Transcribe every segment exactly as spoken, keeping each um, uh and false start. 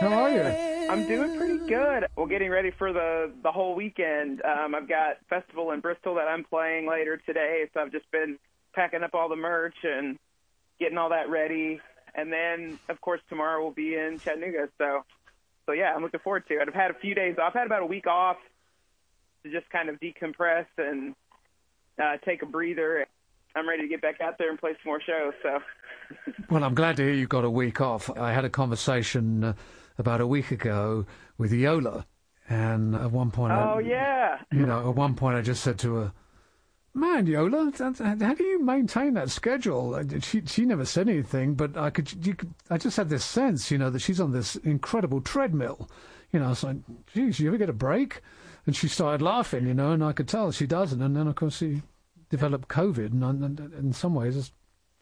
How are you? I'm doing pretty good. Well, getting ready for the, the whole weekend. Um, I've got festival in Bristol that I'm playing later today, so I've just been packing up all the merch and getting all that ready. And then, of course, tomorrow we'll be in Chattanooga. So, so yeah, I'm looking forward to it. I've had a few days off. I've had about a week off to just kind of decompress and uh, take a breather. I'm ready to get back out there and play some more shows. So, well, I'm glad to hear you got a week off. I had a conversation uh, about a week ago with Yola, and at one point, oh I, yeah, you know, at one point I just said to her, "Man, Yola, how do you maintain that schedule?" She she never said anything, but I could, you could I just had this sense, you know, that she's on this incredible treadmill. You know, I was like, "Geez, you ever get a break?" And she started laughing, you know, and I could tell she doesn't. And then, of course, she developed COVID, and, and, and in some ways, it's,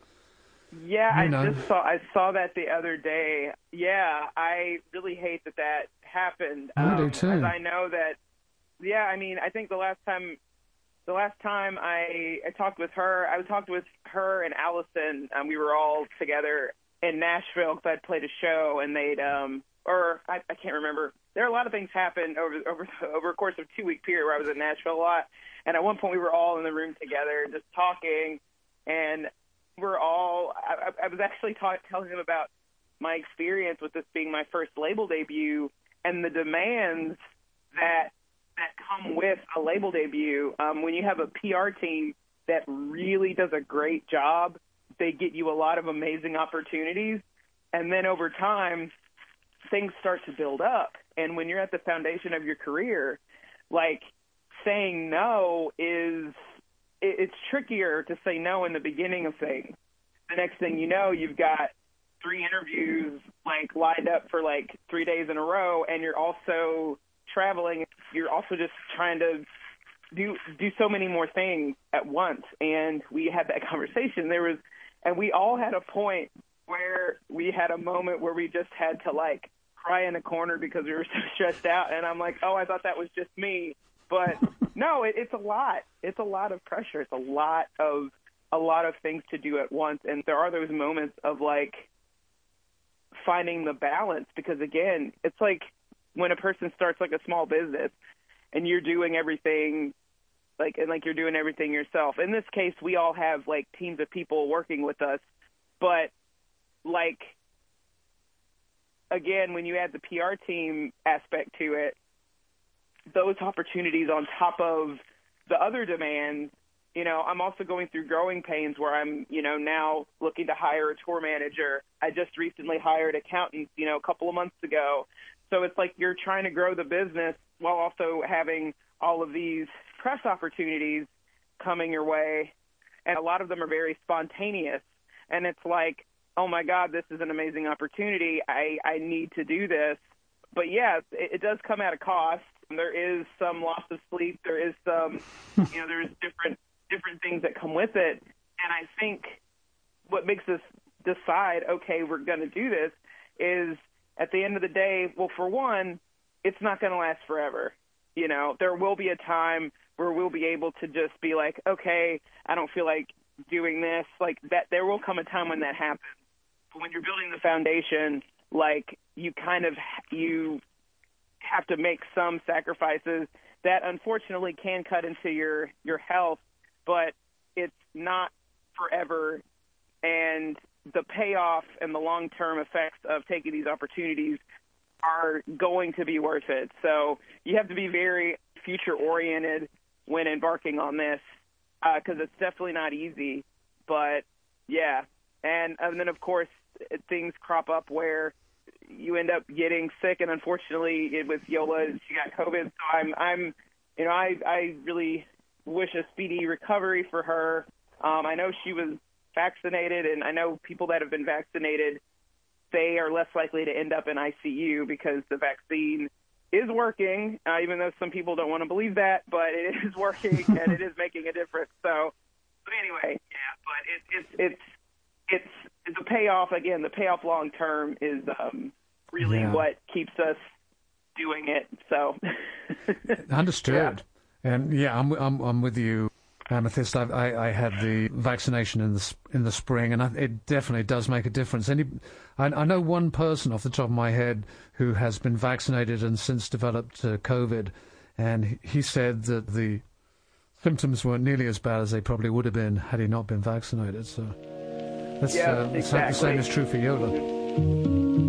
yeah, I know. just saw I saw that the other day. Yeah, I really hate that that happened. I um, do too. As I know that. Yeah, I mean, I think the last time. The last time I, I talked with her, I talked with her and Allison. Um, we were all together in Nashville because I'd played a show, and they'd, um, or I, I can't remember. There are a lot of things happened over over over a course of a two-week period where I was in Nashville a lot. And at one point, we were all in the room together, just talking, and we're all. I, I was actually talk, telling them about my experience with this being my first label debut and the demands that. that come with a label debut. Um, when you have a P R team that really does a great job, they get you a lot of amazing opportunities. And then over time, things start to build up. And when you're at the foundation of your career, like saying no is, it, it's trickier to say no in the beginning of things. The next thing you know, you've got three interviews like lined up for like three days in a row, and you're also traveling. You're also just trying to do do so many more things at once. And we had that conversation. There was, and we all had a point where we had a moment where we just had to like cry in a corner because we were so stressed out. And I'm like, oh, I thought that was just me, but no, it, it's a lot. It's a lot of pressure. It's a lot of a lot of things to do at once. And there are those moments of like finding the balance, because again, it's like when a person starts like a small business and you're doing everything like, and like you're doing everything yourself. In this case, we all have like teams of people working with us, but like, again, when you add the P R team aspect to it, those opportunities on top of the other demands, you know, I'm also going through growing pains where I'm, you know, now looking to hire a tour manager. I just recently hired accountants, you know, a couple of months ago. So it's like you're trying to grow the business while also having all of these press opportunities coming your way. And a lot of them are very spontaneous. And it's like, oh, my God, this is an amazing opportunity. I, I need to do this. But, yeah, it, it does come at a cost. There is some loss of sleep. There is some, you know, there's different different things that come with it. And I think what makes us decide, okay, we're going to do this is – at the end of the day, well, for one, it's not going to last forever. You know, there will be a time where we'll be able to just be like, okay, I don't feel like doing this. Like that, there will come a time when that happens. But when you're building the foundation, like you kind of, you have to make some sacrifices that unfortunately can cut into your, your health, but it's not forever. And the payoff and the long-term effects of taking these opportunities are going to be worth it. So you have to be very future-oriented when embarking on this, because uh, it's definitely not easy. But, yeah. And, and then, of course, things crop up where you end up getting sick, and unfortunately, it, with Yola, she got COVID. So I'm, I'm you know, I, I really wish a speedy recovery for her. Um, I know she was vaccinated, and I know people that have been vaccinated, they are less likely to end up in I C U because the vaccine is working, uh, even though some people don't want to believe that, but it is working and it is making a difference. So, but anyway, yeah, but it, it's it's it's it's a payoff. Again, the payoff long term is um, really yeah. what keeps us doing it. So understood. Yeah. And yeah, I'm I'm I'm with you. Amethyst, I, I, I had the vaccination in the sp- in the spring, and I, it definitely does make a difference. Any, I, I know one person off the top of my head who has been vaccinated and since developed uh, COVID, and he, he said that the symptoms weren't nearly as bad as they probably would have been had he not been vaccinated. So that's, yeah, uh, exactly. the same is true for Yola.